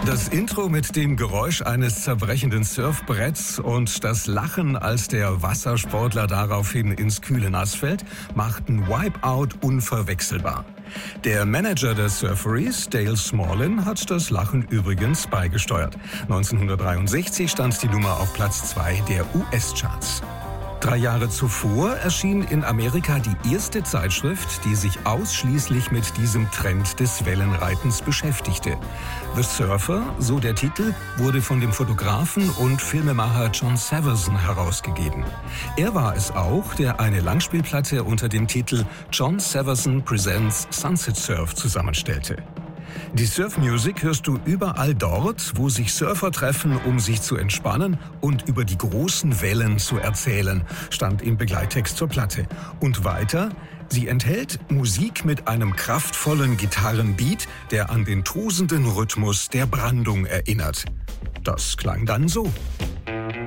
Das Intro mit dem Geräusch eines zerbrechenden Surfbretts und das Lachen, als der Wassersportler daraufhin ins kühle Nass fällt, machten Wipeout unverwechselbar. Der Manager der Surferys, Dale Smallin, hat das Lachen übrigens beigesteuert. 1963 stand die Nummer auf Platz 2 der US-Charts. 3 Jahre zuvor erschien in Amerika die erste Zeitschrift, die sich ausschließlich mit diesem Trend des Wellenreitens beschäftigte. The Surfer, so der Titel, wurde von dem Fotografen und Filmemacher John Severson herausgegeben. Er war es auch, der eine Langspielplatte unter dem Titel John Severson Presents Sunset Surf zusammenstellte. Die Surfmusik hörst du überall dort, wo sich Surfer treffen, um sich zu entspannen und über die großen Wellen zu erzählen, stand im Begleittext zur Platte. Und weiter, sie enthält Musik mit einem kraftvollen Gitarrenbeat, der an den tosenden Rhythmus der Brandung erinnert. Das klang dann so.